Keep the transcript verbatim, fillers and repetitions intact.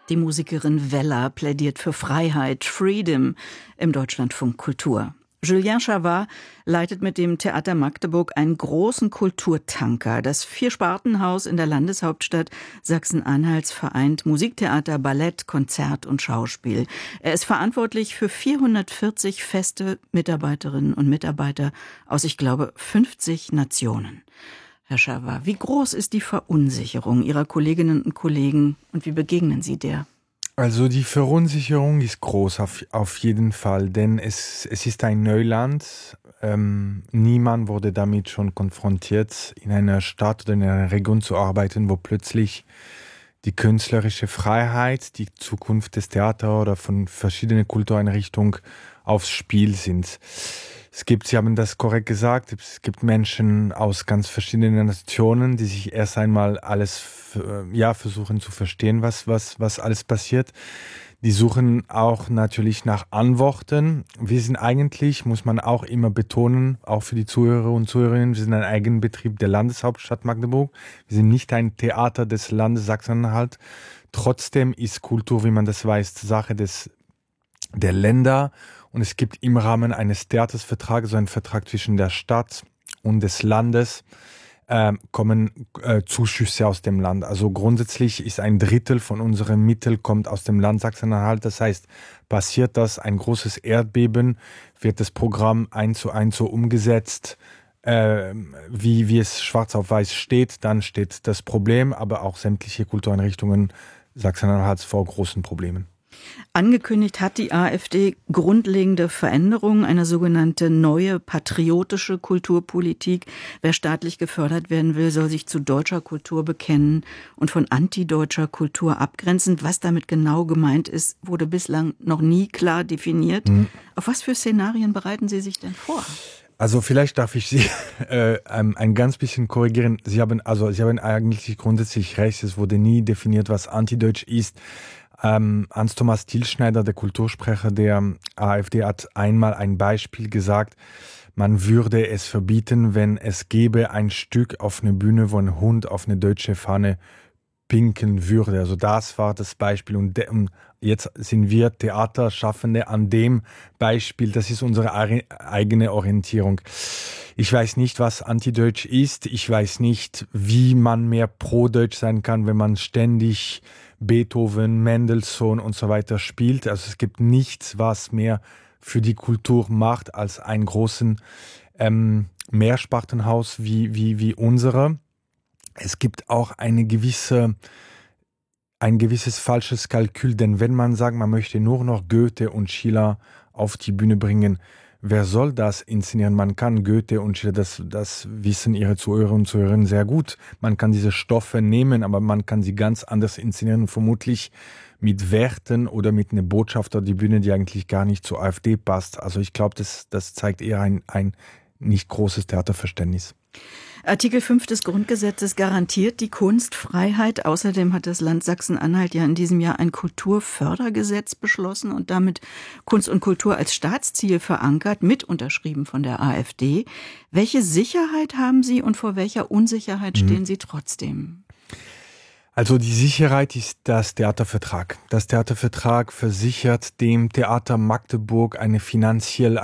Die Musikerin Wella plädiert für Freiheit, Freedom im Deutschlandfunk Kultur. Julien Chavard leitet mit dem Theater Magdeburg einen großen Kulturtanker. Das Vierspartenhaus in der Landeshauptstadt Sachsen-Anhalts vereint Musiktheater, Ballett, Konzert und Schauspiel. Er ist verantwortlich für vierhundertvierzig feste Mitarbeiterinnen und Mitarbeiter aus, ich glaube, fünfzig Nationen. Herr Chavard, wie groß ist die Verunsicherung Ihrer Kolleginnen und Kollegen und wie begegnen Sie der? Also die Verunsicherung ist groß auf, auf jeden Fall, denn es, es ist ein Neuland. Ähm, niemand wurde damit schon konfrontiert, in einer Stadt oder in einer Region zu arbeiten, wo plötzlich die künstlerische Freiheit, die Zukunft des Theaters oder von verschiedenen Kultureinrichtungen aufs Spiel sind. Es gibt, Sie haben das korrekt gesagt, es gibt Menschen aus ganz verschiedenen Nationen, die sich erst einmal alles, ja, versuchen zu verstehen, was, was, was alles passiert. Die suchen auch natürlich nach Antworten. Wir sind eigentlich, muss man auch immer betonen, auch für die Zuhörer und Zuhörerinnen, wir sind ein Eigenbetrieb der Landeshauptstadt Magdeburg. Wir sind nicht ein Theater des Landes Sachsen-Anhalt. Trotzdem ist Kultur, wie man das weiß, Sache des, der Länder. Und es gibt im Rahmen eines Theatersvertrags, so einen Vertrag zwischen der Stadt und des Landes, äh, kommen äh, Zuschüsse aus dem Land. Also grundsätzlich ist ein Drittel von unseren Mitteln kommt aus dem Land Sachsen-Anhalt. Das heißt, passiert das ein großes Erdbeben, wird das Programm eins zu eins so umgesetzt, äh, wie, wie es schwarz auf weiß steht, dann steht das Problem, aber auch sämtliche Kultureinrichtungen Sachsen-Anhalts vor großen Problemen. Angekündigt hat die AfD grundlegende Veränderungen, eine sogenannte neue patriotische Kulturpolitik. Wer staatlich gefördert werden will, soll sich zu deutscher Kultur bekennen und von antideutscher Kultur abgrenzen. Was damit genau gemeint ist, wurde bislang noch nie klar definiert. Mhm. Auf was für Szenarien bereiten Sie sich denn vor? Also vielleicht darf ich Sie äh, ein, ein ganz bisschen korrigieren. Sie haben also Sie haben eigentlich grundsätzlich recht. Es wurde nie definiert, was antideutsch ist. Ähm, Hans-Thomas Tilschneider, der Kultursprecher der AfD, hat einmal ein Beispiel gesagt, man würde es verbieten, wenn es gäbe ein Stück auf einer Bühne, wo ein Hund auf eine deutsche Fahne pinkeln würde. Also das war das Beispiel und, de- und jetzt sind wir Theaterschaffende an dem Beispiel, das ist unsere eigene Orientierung. Ich weiß nicht, was antideutsch ist, ich weiß nicht, wie man mehr pro-deutsch sein kann, wenn man ständig Beethoven, Mendelssohn und so weiter spielt. Also es gibt nichts, was mehr für die Kultur macht als ein großen ähm, Mehrspartenhaus wie, wie, wie unsere. Es gibt auch eine gewisse, ein gewisses falsches Kalkül, denn wenn man sagt, man möchte nur noch Goethe und Schiller auf die Bühne bringen, wer soll das inszenieren? Man kann Goethe und Schiller, das, das wissen Ihre Zuhörer und Zuhörerinnen sehr gut. Man kann diese Stoffe nehmen, aber man kann sie ganz anders inszenieren, vermutlich mit Werten oder mit einer Botschaft auf die Bühne, die eigentlich gar nicht zur AfD passt. Also ich glaube, das, das zeigt eher ein, ein nicht großes Theaterverständnis. Artikel fünf des Grundgesetzes garantiert die Kunstfreiheit. Außerdem hat das Land Sachsen-Anhalt ja in diesem Jahr ein Kulturfördergesetz beschlossen und damit Kunst und Kultur als Staatsziel verankert, mit unterschrieben von der AfD. Welche Sicherheit haben Sie und vor welcher Unsicherheit stehen mhm. Sie trotzdem? Also die Sicherheit ist das Theatervertrag. Das Theatervertrag versichert dem Theater Magdeburg eine finanzielle